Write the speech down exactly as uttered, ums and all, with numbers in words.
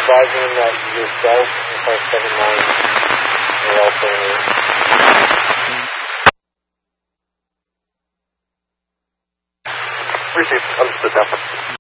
advising them that yourself and five seven nine are also in it. Received. Understood, Delta.